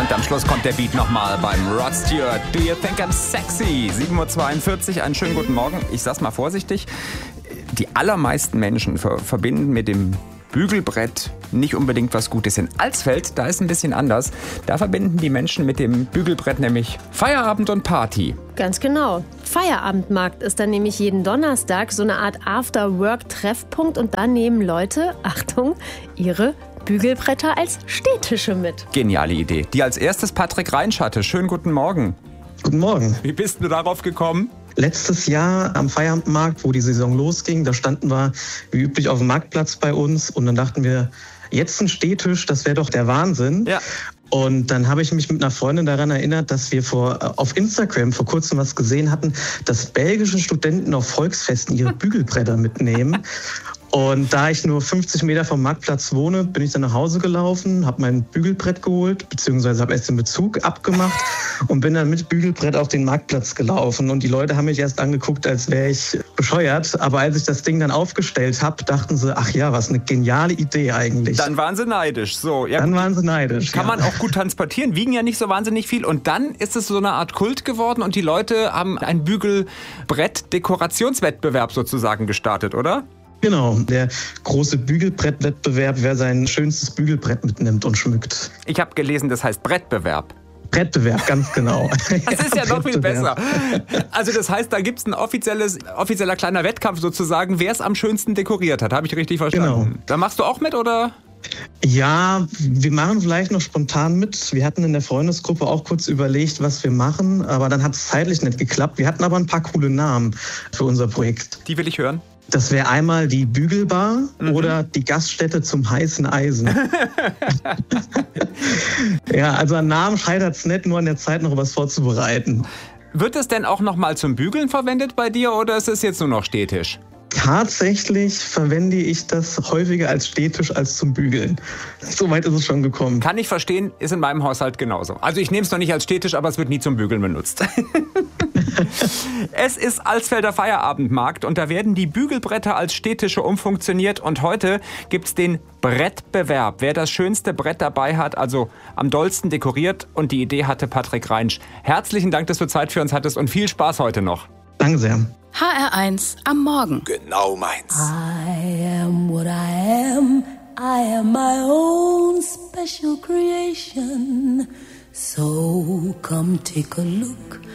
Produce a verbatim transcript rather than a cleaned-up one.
Und am Schluss kommt der Beat nochmal beim Rod Stewart. Do you think I'm sexy? sieben Uhr zweiundvierzig, einen schönen guten Morgen. Ich sag's mal vorsichtig. Die allermeisten Menschen ver- verbinden mit dem Bügelbrett nicht unbedingt was Gutes. In Alsfeld, da ist ein bisschen anders. Da verbinden die Menschen mit dem Bügelbrett nämlich Feierabend und Party. Ganz genau. Feierabendmarkt ist dann nämlich jeden Donnerstag so eine Art After-Work-Treffpunkt und da nehmen Leute, Achtung, ihre Bügelbretter als Stehtische mit. Geniale Idee. Die als erstes Patrick Reinsch hatte. Schönen guten Morgen. Guten Morgen. Wie bist du darauf gekommen? Letztes Jahr am Feierabendmarkt, wo die Saison losging, da standen wir wie üblich auf dem Marktplatz bei uns und dann dachten wir, jetzt ein Stehtisch, das wäre doch der Wahnsinn. Ja. Und dann habe ich mich mit einer Freundin daran erinnert, dass wir vor, auf Instagram vor kurzem was gesehen hatten, dass belgische Studenten auf Volksfesten ihre Bügelbretter mitnehmen. Und da ich nur fünfzig Meter vom Marktplatz wohne, bin ich dann nach Hause gelaufen, habe mein Bügelbrett geholt, beziehungsweise habe erst den Bezug abgemacht und bin dann mit Bügelbrett auf den Marktplatz gelaufen. Und die Leute haben mich erst angeguckt, als wäre ich bescheuert. Aber als ich das Ding dann aufgestellt habe, dachten sie, ach ja, was eine geniale Idee eigentlich. Dann waren sie neidisch. So, ja, dann waren sie neidisch. Kann ja. man auch gut transportieren, wiegen ja nicht so wahnsinnig viel. Und dann ist es so eine Art Kult geworden und die Leute haben einen Bügelbrett-Dekorationswettbewerb sozusagen gestartet, oder? Genau, der große Bügelbrettwettbewerb, wer sein schönstes Bügelbrett mitnimmt und schmückt. Ich habe gelesen, das heißt Brettbewerb. Brettbewerb, ganz genau. Das ist ja noch viel besser. Also das heißt, da gibt es ein offizielles, offizieller kleiner Wettkampf sozusagen, wer es am schönsten dekoriert hat. Habe ich richtig verstanden? Genau. Da machst du auch mit, oder? Ja, wir machen vielleicht noch spontan mit. Wir hatten in der Freundesgruppe auch kurz überlegt, was wir machen, aber dann hat es zeitlich nicht geklappt. Wir hatten aber ein paar coole Namen für unser Projekt. Die will ich hören. Das wäre einmal die Bügelbar mhm. oder die Gaststätte zum heißen Eisen. Ja, also an Namen scheitert es nicht, nur an der Zeit noch was vorzubereiten. Wird es denn auch noch mal zum Bügeln verwendet bei dir oder ist es jetzt nur noch Stehtisch? Tatsächlich verwende ich das häufiger als Stehtisch als zum Bügeln. So weit ist es schon gekommen. Kann ich verstehen, ist in meinem Haushalt genauso. Also ich nehme es noch nicht als Stehtisch, aber es wird nie zum Bügeln benutzt. Es ist Alsfelder Feierabendmarkt und da werden die Bügelbretter als Stehtische umfunktioniert und heute gibt's den Brettbewerb. Wer das schönste Brett dabei hat, also am dollsten dekoriert und die Idee hatte Patrick Reinsch. Herzlichen Dank, dass du Zeit für uns hattest und viel Spaß heute noch. Danke sehr. H R eins am Morgen. Genau meins. I am what I am. I am my own special creation. So come take a look